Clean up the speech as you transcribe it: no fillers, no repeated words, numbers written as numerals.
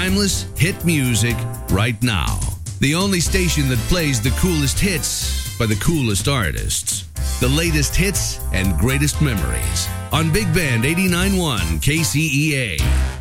timeless hit music right now. The only station that plays the coolest hits by the coolest artists. The latest hits and greatest memories on Big Band 89.1 KCEA.